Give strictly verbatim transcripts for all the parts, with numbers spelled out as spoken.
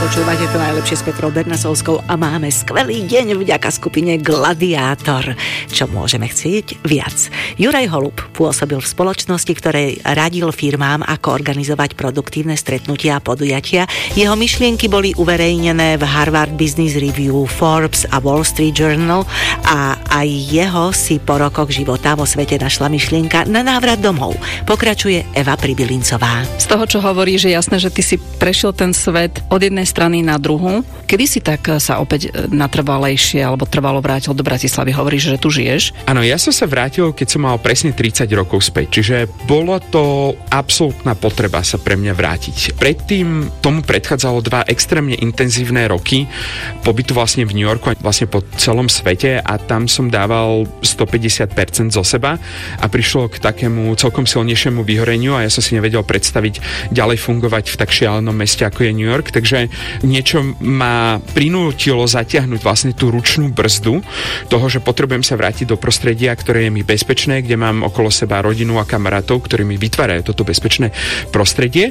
Počúvate to najlepšie s Petrou Bernasovskou a máme skvelý deň vďaka skupine Gladiátor. Čo môžeme chcieť viac? Juraj Holub pôsobil v spoločnosti, ktorej radil firmám, ako organizovať produktívne stretnutia a podujatia. Jeho myšlienky boli uverejnené v Harvard Business Review, Forbes a Wall Street Journal a aj jeho si po rokoch života vo svete našla myšlienka na návrat domov. Pokračuje Eva Pribylincová. Z toho, čo hovoríš, je jasné, že ty si prešiel ten svet od jednej strany na druhú. Kedy si tak sa opäť natrvalejšie alebo trvalo vrátil do Bratislavy? Hovoríš, že tu žiješ? Áno, ja som sa vrátil, keď som mal presne tridsať rokov späť. Čiže bolo to absolútna potreba sa pre mňa vrátiť. Predtým tomu predchádzalo dva extrémne intenzívne roky pobytu vlastne v New Yorku a vlastne po celom svete a tam som dával stopäťdesiat percent zo seba a prišlo k takému celkom silnejšiemu vyhoreniu a ja som si nevedel predstaviť ďalej fungovať v tak šialenom meste, ako je New York, takže niečo ma prinútilo zatiahnuť vlastne tú ručnú brzdu toho, že potrebujem sa vrátiť do prostredia, ktoré je mi bezpečné, kde mám okolo seba rodinu a kamarátov, ktorí mi vytvárajú toto bezpečné prostredie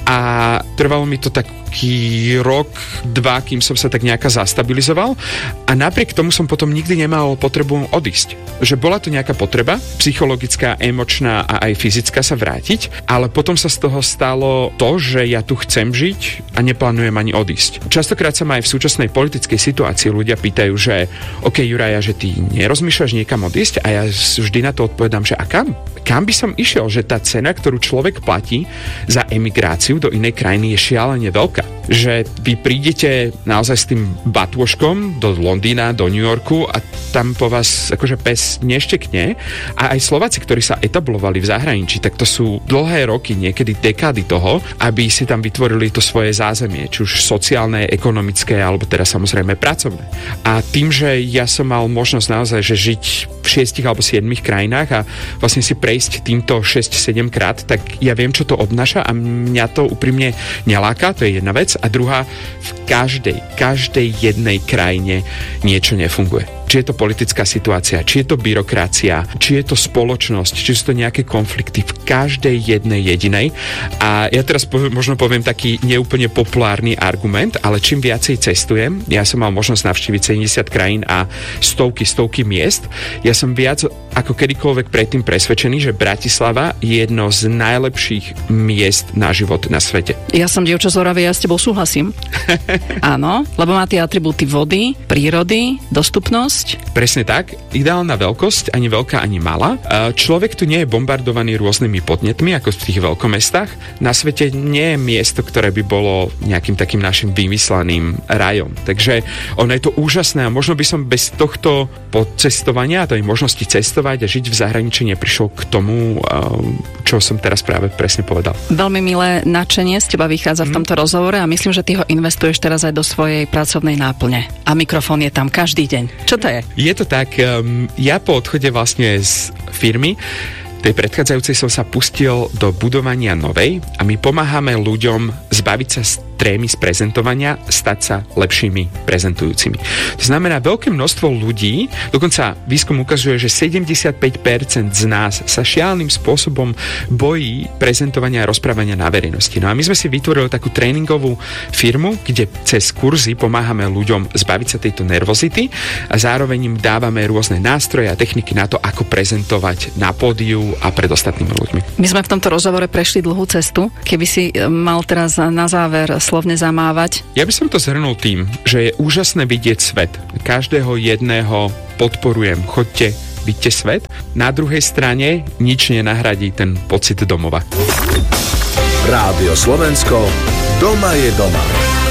a trvalo mi to taký rok, dva, kým som sa tak nejako zastabilizoval a napriek tomu som potom nikdy nemal potrebu odísť. Že bola to nejaká potreba, psychologická, emočná a aj fyzická sa vrátiť, ale potom sa z toho stalo to, že ja tu chcem žiť a neplánujem ani odísť. Častokrát sa ma aj v súčasnej politickej situácii ľudia pýtajú, že OK, Juraja, že ty nerozmýšľaš niekam odísť a ja vždy na to odpovedám, že a kam? Kam by som išiel, že tá cena, ktorú človek platí za emigráciu do inej krajiny je šialene veľká. Že vy prídete naozaj s tým batôžkom do Londýna, do New Yorku a tam po vás akože pes neštekne a aj Slováci, ktorí sa etablovali v zahraničí, tak to sú dlhé roky, niekedy dekády toho, aby si tam vytvorili to svoje zázemie, či už sociálne, ekonomické, alebo teda samozrejme pracovné. A tým, že ja som mal možnosť naozaj, že žiť v šiestich alebo siedmich krajinách a vlastne si prejsť týmto šesť sedem krát, tak ja viem, čo to obnáša a mňa to úprimne neláka, to je jedna vec. A druhá, v každej, každej jednej krajine niečo nefunguje. Či je to politická situácia, či je to byrokracia, či je to spoločnosť, či sú to nejaké konflikty v každej jednej jedinej. A ja teraz poviem, možno poviem taký neúplne populárny argument, ale čím viacej cestujem, ja som mal možnosť navštíviť sedemdesiat krajín a stovky, stovky miest, ja som viac ako kedykoľvek predtým presvedčený, že Bratislava je jedno z najlepších miest na život na svete. Ja som dievča z Oravy, ja s tebou súhlasím. Áno, lebo má tie atribúty vody, prírody, dostupnosť. Presne tak. Ideálna veľkosť, ani veľká, ani malá. Človek tu nie je bombardovaný rôznymi podnetmi, ako v tých veľkomestách. Na svete nie je miesto, ktoré by bolo nejakým takým našim vymysleným rajom. Takže ono je to úžasné a možno by som bez tohto podcestovania a tej možnosti cestovať a žiť v zahraničí neprišiel k tomu, čo som teraz práve presne povedal. Veľmi milé nadšenie z teba vychádza v tomto rozhovore a myslím, že ty ho investuješ teraz aj do svojej pracovnej náplne. A mikrofón je tam každý deň. Čo to je? Je to tak, um, ja po odchode vlastne z firmy tej predchádzajúcej som sa pustil do budovania novej a my pomáhame ľuďom zbaviť sa trémy z prezentovania, stať sa lepšími prezentujúcimi. To znamená, veľké množstvo ľudí, dokonca výskum ukazuje, že sedemdesiatpäť percent z nás sa šialným spôsobom bojí prezentovania a rozprávania na verejnosti. No a my sme si vytvorili takú tréningovú firmu, kde cez kurzy pomáhame ľuďom zbaviť sa tejto nervozity a zároveň im dávame rôzne nástroje a techniky na to, ako prezentovať na pódiu a pred ostatnými ľuďmi. My sme v tomto rozhovore prešli dlhú cestu. Keby si mal teraz na záver slovne zamávať? Ja by som to zhrnul tým, že je úžasné vidieť svet. Každého jedného podporujem. Choďte, vidíte svet. Na druhej strane nič nenahradí ten pocit domova. Rádio Slovensko, doma je doma.